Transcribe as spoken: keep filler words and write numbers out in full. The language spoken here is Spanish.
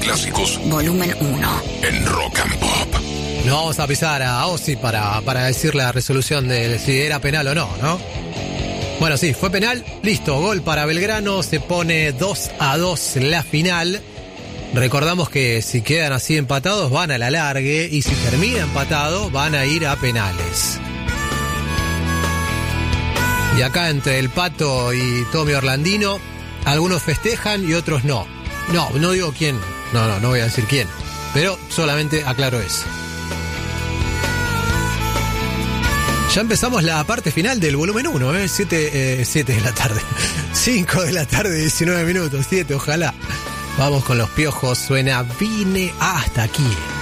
clásicos. Volumen uno. En Rock and Pop. No vamos a pisar a Ozzy para, para decir la resolución de si era penal o no, ¿no? Bueno, sí, fue penal. Listo, gol para Belgrano. Se pone dos a dos la final. Recordamos que si quedan así empatados van a la largue. Y si termina empatado van a ir a penales. Y acá entre el Pato y Tommy Orlandino, algunos festejan y otros no. No, no digo quién. No, no, no voy a decir quién. Pero solamente aclaro eso. Ya empezamos la parte final del volumen uno, ¿eh? siete de la tarde. cinco de la tarde, diecinueve minutos. siete, ojalá. Vamos con los Piojos. Suena Vine hasta aquí.